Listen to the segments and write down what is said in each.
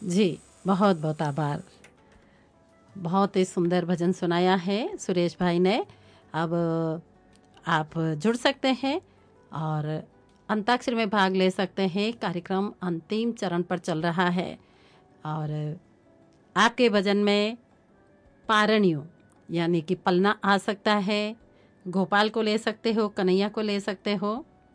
जी, बहुत बहुत आभार। बहुत ही सुंदर भजन सुनाया है सुरेश भाई ने। अब आप जुड़ सकते हैं और अंताक्षरी में भाग ले सकते हैं। कार्यक्रम अंतिम चरण पर चल रहा है और आपके भजन में पारणियों यानी कि पलना आ सकता है। गोपाल को ले सकते हो, कन्हैया को ले सकते हो।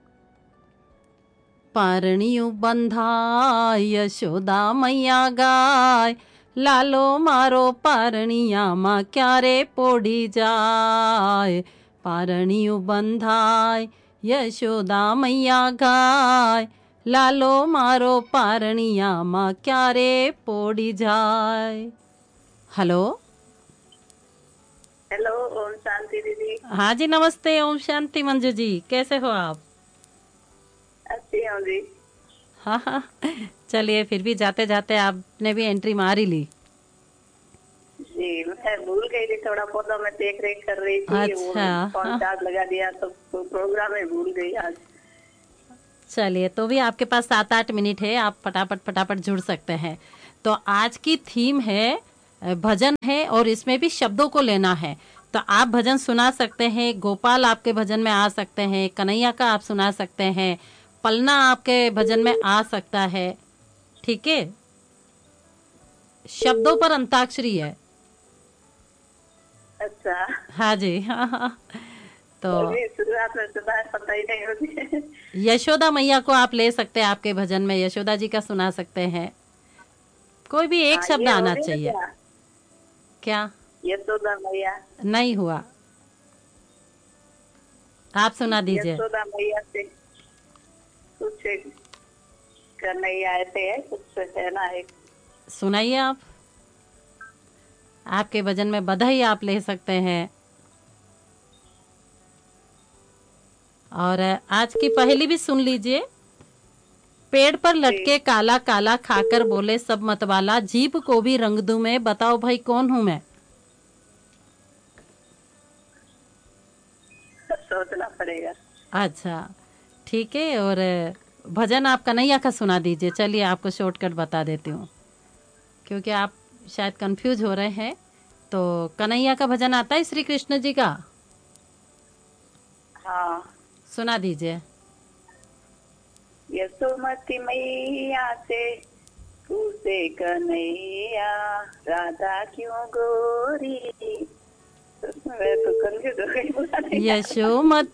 पारणियों बंधाय यशोदा मैया गाय, लालो मारो पारणिया माँ क्यारे पोड़ी जाए। पारणियों बंधाय यशोदा मैया गाय, लालो मारो पारणिया माँ क्यारे पोड़ी जाए। हेलो। हेलो, ओम शांति दीदी। हाँ जी, नमस्ते। ओम शांति मंजू जी, कैसे हो आप? अच्छी हूँ जी। हाँ हाँ, चलिए फिर भी जाते जाते आपने भी एंट्री मार ही ली। जी, मैं भूल गई थी, थोड़ा पौधा में देख रेख कर रही थी, वो अच्छा। फोन हाँ, चार्ज लगा दिया तो प्रोग्राम में भूल गई आज। चलिए तो भी आपके पास 7-8 मिनट है, आप फटाफट फटाफट जुड़ सकते हैं। तो आज की थीम है भजन है और इसमें भी शब्दों को लेना है। तो आप भजन सुना सकते हैं, गोपाल आपके भजन में आ सकते हैं, कन्हैया का आप सुना सकते हैं, पलना आपके भजन में आ सकता है। ठीक है, शब्दों पर अंताक्षरी है। अच्छा, हाँ जी। हाँ हाँ। तो अभी शुरुआत में सुना है, पता ही नहीं मुझे। यशोदा मैया को आप ले सकते हैं, आपके भजन में यशोदा जी का सुना सकते हैं। कोई भी एक हाँ, शब्द ये हो आना गया चाहिए। क्या? क्या? यशोदा मैया। नहीं हुआ, आप सुना दीजिए। यशोदा मैया से कुछ कन्हैया ऐसे है, कुछ है ना एक। सुनाइए आप। आपके भजन में बधाई आप ले सकते हैं। और आज की पहेली भी सुन लीजिए। पेड़ पर जी, लटके काला काला, खाकर बोले सब मतवाला, जीभ को भी रंग दूं मैं, बताओ भाई कौन हूं मैं? सोचना पड़ेगा। अच्छा, ठीक है। और भजन आप कन्हैया का सुना दीजिए। चलिए आपको शॉर्टकट बता देती हूँ, क्योंकि आप शायद कंफ्यूज हो रहे हैं। तो कन्हैया का भजन आता है श्री कृष्ण जी का, हाँ, सुना दीजिए। यशोमती मैया से पूछे कन्हैया, राधा क्यों गोरी। मैं तो कंफ्यूज हो गई, पूरा नहीं आता। यशोमती